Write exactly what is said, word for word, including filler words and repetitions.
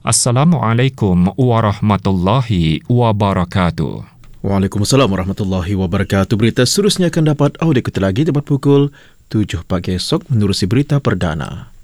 Assalamualaikum warahmatullahi wabarakatuh. Waalaikumsalam warahmatullahi wabarakatuh. Berita seterusnya akan dapat audio kita lagi tepat pukul tujuh pagi esok menerusi berita perdana.